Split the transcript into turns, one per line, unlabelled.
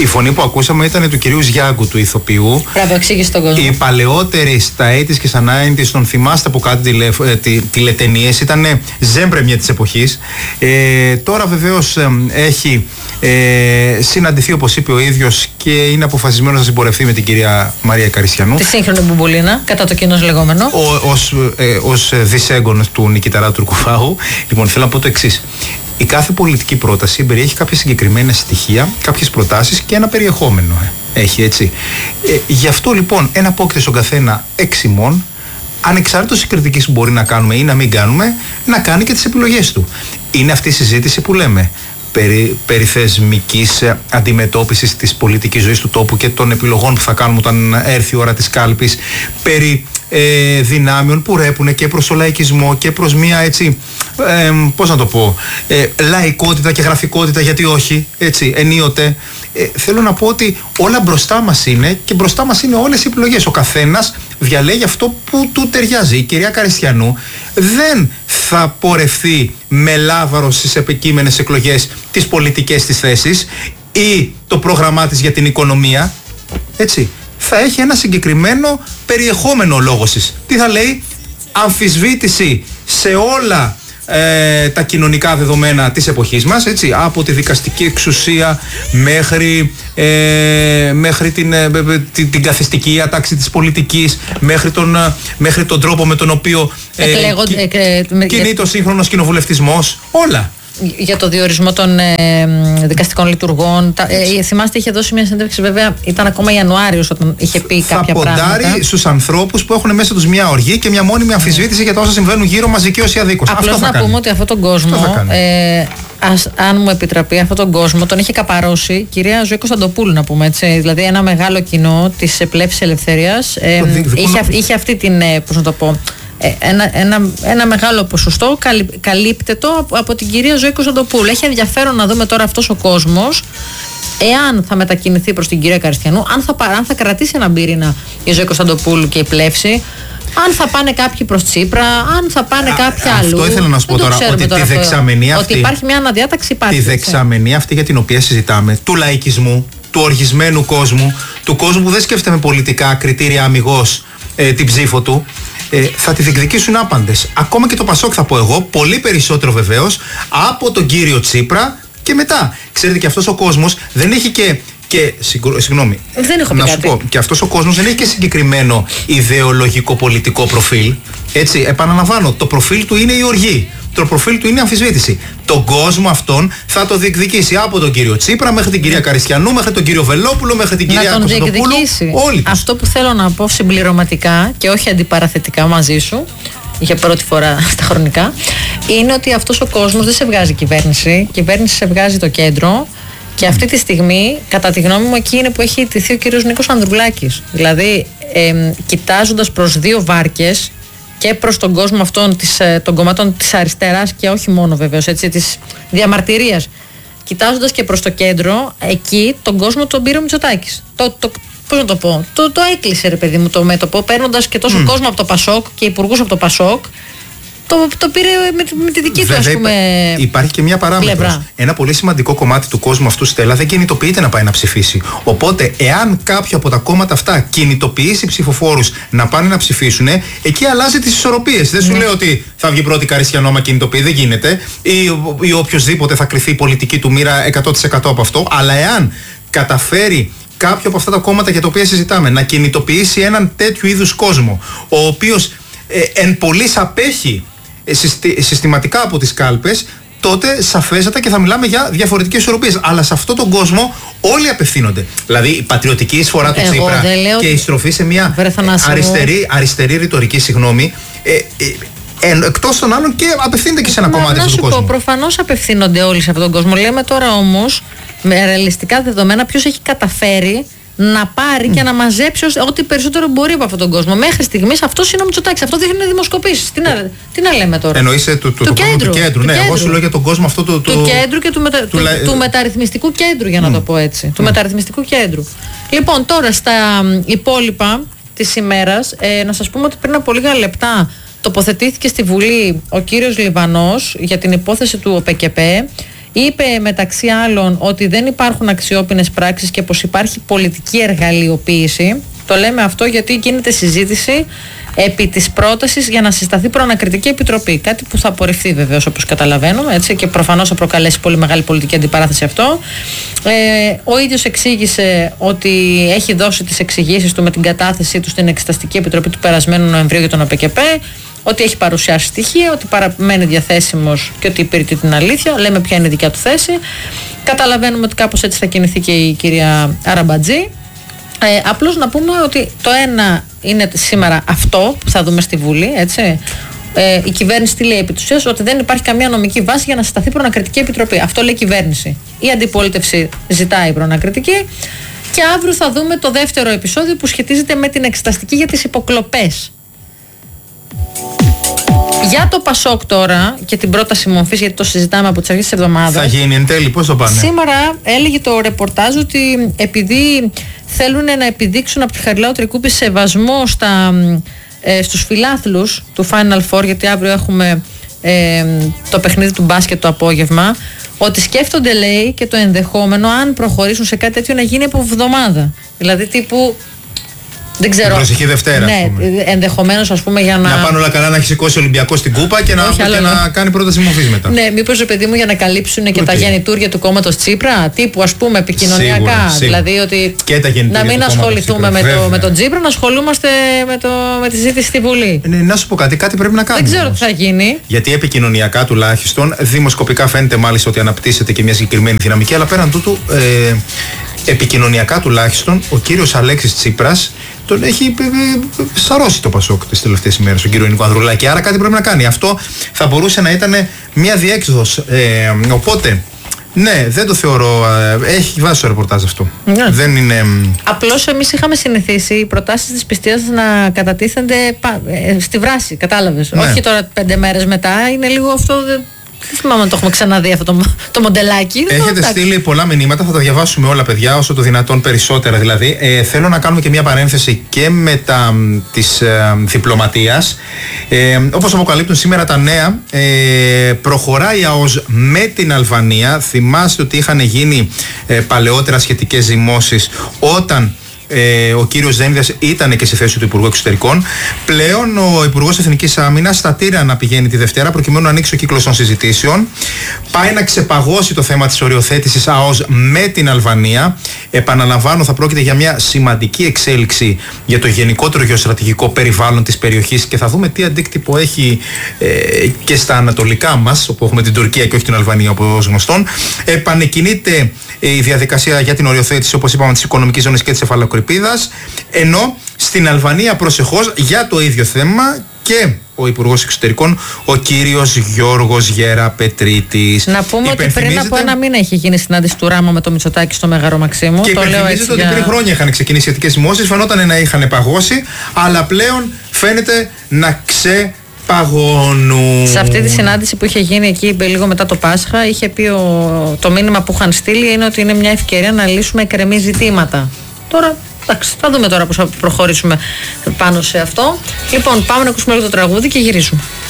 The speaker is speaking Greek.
Η φωνή που ακούσαμε ήταν του κυρίου Γιάγκου, του ηθοποιού.
Μπράβο, εξήγησε τον κόσμο.
Οι παλαιότεροι στα 80's και στα 90's, τον θυμάστε από κάτι τηλετενίες, ήταν ζέμπρεμια της εποχής. Τώρα βεβαίως έχει συναντηθεί, όπως είπε ο ίδιος, και είναι αποφασισμένος να συμπορευτεί με την κυρία Μαρία Καριστιανού.
Τη σύγχρονη μπουμπουλίνα, κατά το κοινός λεγόμενο.
Ως δισέγγον του Νικηταρά Τουρκουφάγου. Λοιπόν, θέλω να πω το εξής. Η κάθε πολιτική πρόταση περιέχει κάποια συγκεκριμένα στοιχεία, κάποιες προτάσεις και ένα περιεχόμενο. Έχει, έτσι. Γι' αυτό λοιπόν εναπόκειται στον καθένα εξ ημών, ανεξάρτητος της κριτικής που μπορεί να κάνουμε ή να μην κάνουμε, να κάνει και τις επιλογές του. Είναι αυτή η συζήτηση που λέμε περί θεσμικής αντιμετώπισης της πολιτικής ζωής του τόπου και των επιλογών που θα κάνουμε όταν έρθει η ώρα της κάλπης, περί δυνάμεων που ρέπουν και προς το λαϊκισμό και προς μια, έτσι, πώς να το πω, λαϊκότητα και γραφικότητα, γιατί όχι, έτσι, ενίοτε. Θέλω να πω ότι όλα μπροστά μας είναι και μπροστά μας είναι όλες οι επιλογές. Ο καθένας διαλέγει αυτό που του ταιριάζει. Η κυρία Καριστιανού δεν θα πορευθεί με λάβαρο στις επικείμενες εκλογές τις πολιτικές της θέσεις ή το πρόγραμμά της για την οικονομία, έτσι. Θα έχει ένα συγκεκριμένο περιεχόμενο λόγος της. Τι θα λέει? Αμφισβήτηση σε όλα τα κοινωνικά δεδομένα της εποχής μας, έτσι, από τη δικαστική εξουσία μέχρι την καθιστική ατάξη της πολιτικής, μέχρι τον τρόπο με τον οποίο κινείται ο σύγχρονος κοινοβουλευτισμός, όλα.
Για το διορισμό των δικαστικών λειτουργών. Θυμάστε, είχε δώσει μια συνέντευξη, βέβαια ήταν ακόμα Ιανουάριος όταν είχε πει κάποια πράγματα.
Θα ποντάρει στους ανθρώπους που έχουν μέσα τους μια οργή και μια μόνιμη αμφισβήτηση για τα όσα συμβαίνουν γύρω μας, δικαίως ή αδίκως.
Απλώς να πούμε ότι αυτόν τον κόσμο, αν μου επιτραπεί, αυτόν τον κόσμο τον είχε καπαρώσει η κυρία Ζωή Κωνσταντοπούλου, να πούμε έτσι. Δηλαδή ένα μεγάλο κοινό της Πλεύσης Ελευθερίας είχε αυτή την, πώς να το πω, ένα μεγάλο ποσοστό καλύπτετο από την κυρία Ζωή Κωνσταντοπούλου. Έχει ενδιαφέρον να δούμε τώρα αυτός ο κόσμος, εάν θα μετακινηθεί προς την κυρία Καριστιανού, αν θα κρατήσει έναν πυρήνα η Ζωή Κωνσταντοπούλου και η Πλεύση, αν θα πάνε κάποιοι προς Τσίπρα, αν θα πάνε κάποιοι αλλού.
Αυτό ήθελα να σου πω τώρα, ότι τη δεξαμενή αυτή,
ότι υπάρχει μια αναδιάταξη, υπάρχει.
Τη δεξαμενή αυτή για την οποία συζητάμε, του λαϊκισμού, του οργισμένου κόσμου, του κόσμου που δεν σκέφτεται με πολιτικά κριτήρια αμιγώς την ψήφο του, θα τη διεκδικήσουν άπαντες. Ακόμα και το Πασόκ, θα πω εγώ, πολύ περισσότερο βεβαίως από τον κύριο Τσίπρα και μετά. Ξέρετε, και αυτός ο κόσμος δεν έχει συγγνώμη,
δεν έχω πει
να σου πω, και αυτός ο κόσμος δεν έχει και συγκεκριμένο ιδεολογικό πολιτικό προφίλ. Έτσι, επαναλαμβάνω, το προφίλ του είναι η οργή. Το προφίλ του είναι αμφισβήτηση. Τον κόσμο αυτόν θα το διεκδικήσει από τον κύριο Τσίπρα μέχρι την κυρία Καριστιανού, μέχρι τον κύριο Βελόπουλο, μέχρι την κυρία Κωνσταντοπούλου. Όλοι.
Αυτό που θέλω να πω συμπληρωματικά και όχι αντιπαραθετικά μαζί σου, για πρώτη φορά στα χρονικά, είναι ότι αυτός ο κόσμος δεν σε βγάζει κυβέρνηση. Η κυβέρνηση σε βγάζει το κέντρο. Και αυτή τη στιγμή, κατά τη γνώμη μου, εκεί είναι που έχει ιτηθεί ο κύριος Νίκος Ανδρουλάκης. Δηλαδή, κοιτάζοντας προς δύο βάρκες, και προς τον κόσμο αυτών των κομμάτων της αριστεράς και όχι μόνο βεβαίως, έτσι, της διαμαρτυρίας, κοιτάζοντας και προς το κέντρο, εκεί τον κόσμο τον πήρε ο Μητσοτάκης. Πώς να το πω, το έκλεισε, ρε παιδί μου, το μέτωπο, παίρνοντας και τόσο κόσμο από το Πασόκ και υπουργούς από το Πασόκ. Το πήρε με τη δική του, ας πούμε.
Υπάρχει και μια παράμετρος. Ένα πολύ σημαντικό κομμάτι του κόσμου αυτού, Στέλλα, δεν κινητοποιείται να πάει να ψηφίσει. Οπότε, εάν κάποιο από τα κόμματα αυτά κινητοποιήσει ψηφοφόρους να πάνε να ψηφίσουν, εκεί αλλάζει τις ισορροπίες. Δεν σου λέω ότι θα βγει πρώτη Καριστιανό άμα κινητοποιεί, δεν γίνεται. Ή οποιοδήποτε θα κρυθεί η πολιτική του μοίρα 100% από αυτό. Αλλά εάν καταφέρει κάποιο από αυτά τα κόμματα για τα οποία συζητάμε να κινητοποιήσει έναν τέτοιου είδους κόσμο, ο οποίος εν πολλοίς απέχει συστηματικά από τις κάλπες, τότε σαφέστατα και θα μιλάμε για διαφορετικές ισορροπίες. Αλλά σε αυτόν τον κόσμο όλοι απευθύνονται. Δηλαδή η πατριωτική εισφορά του Τσίπρα και η στροφή σε μια αριστερή ρητορική, συγγνώμη, εκτός των άλλων και απευθύνεται και σε ένα κομμάτι του κόσμου.
Προφανώς απευθύνονται όλοι σε αυτόν τον κόσμο. Λέμε τώρα όμως, με ρεαλιστικά δεδομένα, ποιος έχει καταφέρει να πάρει και να μαζέψει ό,τι περισσότερο μπορεί από αυτόν τον κόσμο. Μέχρι στιγμής αυτός είναι ο Μητσοτάκης. Αυτό δείχνει δημοσκοπήσεις. Τι να λέμε τώρα.
Εννοείς του κέντρου. Ναι, εγώ σου λέω για τον κόσμο αυτό του
κέντρου και του μεταρρυθμιστικού κέντρου, για να το πω έτσι. Του μεταρρυθμιστικού κέντρου. Λοιπόν, τώρα στα υπόλοιπα της ημέρας, να σας πούμε ότι πριν από λίγα λεπτά τοποθετήθηκε στη Βουλή ο κύριος Λιβανός για την υπόθεση του ΟΠΕΚΕΠΕ. Είπε μεταξύ άλλων ότι δεν υπάρχουν αξιόπινες πράξεις και πως υπάρχει πολιτική εργαλειοποίηση. Το λέμε αυτό γιατί γίνεται συζήτηση επί της πρότασης για να συσταθεί προανακριτική επιτροπή. Κάτι που θα απορριφθεί βεβαίως, όπως καταλαβαίνουμε, έτσι, και προφανώς θα προκαλέσει πολύ μεγάλη πολιτική αντιπαράθεση αυτό. Ο ίδιος εξήγησε ότι έχει δώσει τις εξηγήσεις του με την κατάθεσή του στην Εξεταστική Επιτροπή του περασμένου Νοεμβρίου για τον ΟΠΕΚΕΠΕ, ότι έχει παρουσιάσει στοιχεία, ότι παραμένει διαθέσιμος και ότι υπηρετεί την αλήθεια. Λέμε ποια είναι η δικιά του θέση. Καταλαβαίνουμε ότι κάπως έτσι θα κινηθεί και η κυρία Αραμπατζή. Απλώς να πούμε ότι το ένα είναι σήμερα αυτό που θα δούμε στη Βουλή, έτσι. Η κυβέρνηση τι λέει επί της ουσίας? Ότι δεν υπάρχει καμία νομική βάση για να συσταθεί προανακριτική επιτροπή. Αυτό λέει η κυβέρνηση. Η αντιπολίτευση ζητάει προανακριτική. Και αύριο θα δούμε το δεύτερο επεισόδιο που σχετίζεται με την εξεταστική για τις υποκλοπές. Για το Πασόκ τώρα και την πρόταση μορφής, γιατί το συζητάμε από τις αρχές της εβδομάδας. Θα
γίνει εν τέλει, πώς το πάνε? Σήμερα
έλεγε το ρεπορτάζ ότι επειδή θέλουν να επιδείξουν από τη Χαριλάου Τρικούπη σεβασμό στους φιλάθλους του Final Four, γιατί αύριο έχουμε το παιχνίδι του μπάσκετ το απόγευμα, ότι σκέφτονται, λέει, και το ενδεχόμενο, αν προχωρήσουν σε κάτι τέτοιο, να γίνει από εβδομάδα. Δηλαδή τύπου, δεν ξέρω. Την
προσεχή Δευτέρα.
Ναι, ενδεχομένως, ας πούμε, για να
πάνε όλα καλά, να έχει σηκώσει ο Ολυμπιακός στην κούπα και να κάνει πρόταση μορφής μετά.
Ναι, μήπως, ρε παιδί μου, για να καλύψουν και τα γεννητούρια του κόμματος Τσίπρα, τύπου, ας πούμε, επικοινωνιακά. Σίγουρα. Δηλαδή ότι να μην ασχοληθούμε με τον Τσίπρα, να ασχολούμαστε με τη συζήτηση στη Βουλή.
Να σου πω κάτι πρέπει να κάνουμε.
Δεν ξέρω τι θα γίνει.
Γιατί επικοινωνιακά τουλάχιστον, δημοσκοπικά φαίνεται μάλιστα ότι αναπτύσσεται και μια συγκεκριμένη δυναμική, αλλά πέραν τούτου, επικοινωνιακά τουλάχιστον, ο κύριος Αλέξης Τσίπρας τον έχει σαρώσει το Πασόκ τις τελευταίες ημέρες, τον κύριο Νίκο Ανδρουλάκη. Άρα κάτι πρέπει να κάνει. Αυτό θα μπορούσε να ήταν μια διέξοδος. Οπότε, ναι, δεν το θεωρώ. Έχει βάσει το ρεπορτάζ αυτό.
Ναι.
Δεν είναι.
Απλώς εμείς είχαμε συνηθίσει οι προτάσεις της πιστείας να κατατίθενται στη βράση. Κατάλαβες. Ναι. Όχι τώρα 5 μέρες μετά. Είναι λίγο αυτό. Δεν θυμάμαι αν το έχουμε ξαναδεί αυτό το μοντελάκι.
Έχετε στείλει πολλά μηνύματα, θα τα διαβάσουμε όλα, παιδιά, όσο το δυνατόν περισσότερα δηλαδή. Θέλω να κάνουμε και μια παρένθεση και με της διπλωματίας. Όπως αποκαλύπτουν σήμερα τα νέα, προχωράει η ΑΟΣ με την Αλβανία. Θυμάστε ότι είχαν γίνει παλαιότερα σχετικές ζυμώσεις όταν ο κύριος Δένδιας ήταν και στη θέση του Υπουργού Εξωτερικών. Πλέον ο Υπουργός Εθνικής Άμυνας στα Τύρα να πηγαίνει τη Δευτέρα προκειμένου να ανοίξει ο κύκλος των συζητήσεων. Πάει να ξεπαγώσει το θέμα της οριοθέτησης ΑΟΣ με την Αλβανία. Επαναλαμβάνω, θα πρόκειται για μια σημαντική εξέλιξη για το γενικότερο γεωστρατηγικό περιβάλλον της περιοχής και θα δούμε τι αντίκτυπο έχει και στα ανατολικά μας, όπου έχουμε την Τουρκία και όχι την Αλβανία, όπως γνωστόν. Επανεκκινείται η διαδικασία για την οριοθέτηση, όπως είπαμε, της οικονομικής ζώνης και της Κεφαλοκρηπίδας, ενώ στην Αλβανία προσεχώς για το ίδιο θέμα και ο Υπουργός Εξωτερικών, ο κύριος Γιώργος Γεραπετρίτης.
Να πούμε ότι πριν από ένα μήνα είχε γίνει συνάντηση του Ράμα με το Μητσοτάκη στο Μέγαρο Μαξίμου.
Και υπενθυμίζεται ότι πριν χρόνια είχαν ξεκινήσει σχετικές δημόσιες, φαινόταν να είχαν παγώσει, αλλά πλέον φαίνεται να παγώνουν.
Σε αυτή τη συνάντηση που είχε γίνει εκεί λίγο μετά το Πάσχα, είχε πει το μήνυμα που είχαν στείλει είναι ότι είναι μια ευκαιρία να λύσουμε εκκρεμή ζητήματα. Τώρα, εντάξει, θα δούμε τώρα πώς θα προχωρήσουμε πάνω σε αυτό. Λοιπόν, πάμε να ακούσουμε λίγο το τραγούδι και γυρίζουμε.